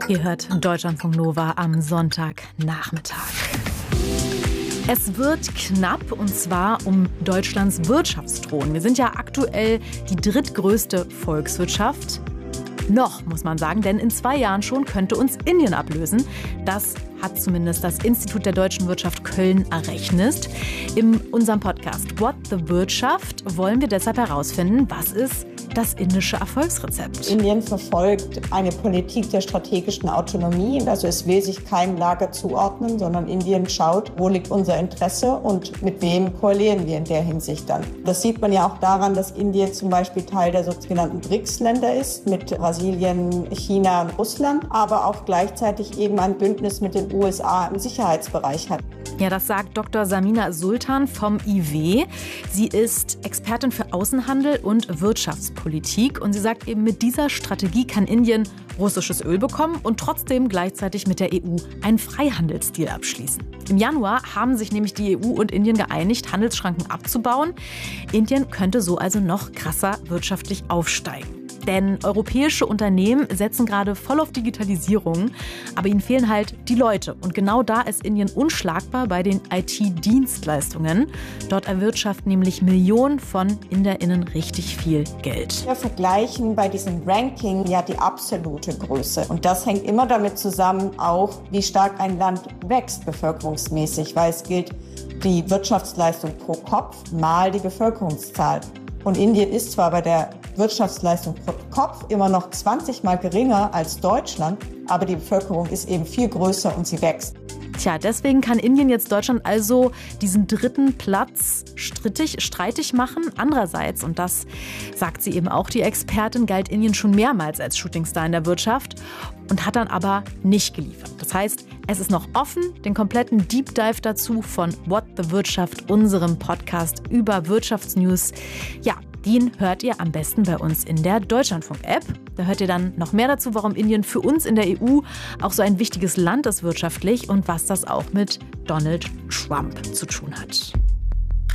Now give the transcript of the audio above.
Ihr hört Deutschlandfunk Nova am Sonntagnachmittag. Es wird knapp, und zwar um Deutschlands Wirtschaftsthron. Wir sind ja aktuell die drittgrößte Volkswirtschaft. Noch, muss man sagen, denn in 2 Jahren schon könnte uns Indien ablösen. Das hat zumindest das Institut der deutschen Wirtschaft Köln errechnet. In unserem Podcast What the Wirtschaft wollen wir deshalb herausfinden, was ist das indische Erfolgsrezept. Indien verfolgt eine Politik der strategischen Autonomie. Also es will sich keinem Lager zuordnen, sondern Indien schaut, wo liegt unser Interesse und mit wem koalieren wir in der Hinsicht dann. Das sieht man ja auch daran, dass Indien zum Beispiel Teil der sogenannten BRICS-Länder ist, mit Brasilien, China und Russland, aber auch gleichzeitig eben ein Bündnis mit den USA im Sicherheitsbereich hat. Ja, das sagt Dr. Samina Sultan vom IW. Sie ist Expertin für Außenhandel und Wirtschaftspolitik und sie sagt eben, mit dieser Strategie kann Indien russisches Öl bekommen und trotzdem gleichzeitig mit der EU einen Freihandelsdeal abschließen. Im Januar haben sich nämlich die EU und Indien geeinigt, Handelsschranken abzubauen. Indien könnte so also noch krasser wirtschaftlich aufsteigen. Denn europäische Unternehmen setzen gerade voll auf Digitalisierung, aber ihnen fehlen halt die Leute. Und genau da ist Indien unschlagbar bei den IT-Dienstleistungen. Dort erwirtschaften nämlich Millionen von InderInnen richtig viel Geld. Wir vergleichen bei diesem Ranking ja die absolute Größe. Und das hängt immer damit zusammen, auch wie stark ein Land wächst bevölkerungsmäßig, weil es gilt die Wirtschaftsleistung pro Kopf mal die Bevölkerungszahl. Und Indien ist zwar bei der Wirtschaftsleistung pro Kopf immer noch 20 Mal geringer als Deutschland, aber die Bevölkerung ist eben viel größer und sie wächst. Tja, deswegen kann Indien jetzt Deutschland also diesen 3. Platz streitig machen. Andererseits, und das sagt sie eben auch, die Expertin, galt Indien schon mehrmals als Shootingstar in der Wirtschaft und hat dann aber nicht geliefert. Das heißt, es ist noch offen. Den kompletten Deep Dive dazu von What the Wirtschaft, unserem Podcast über Wirtschaftsnews. Ja, den hört ihr am besten bei uns in der Deutschlandfunk-App. Da hört ihr dann noch mehr dazu, warum Indien für uns in der EU auch so ein wichtiges Land ist wirtschaftlich und was das auch mit Donald Trump zu tun hat.